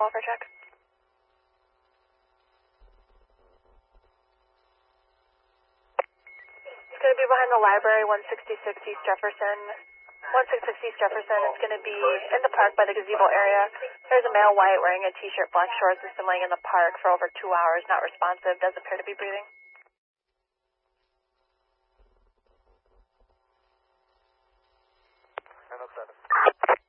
call for check. It's going to be behind the library, 166 East Jefferson. 166 East Jefferson. It's going to be in the park by the gazebo area. There's a male white wearing a t-shirt, black shorts, and been laying in the park for over 2 hours, not responsive, does appear to be breathing.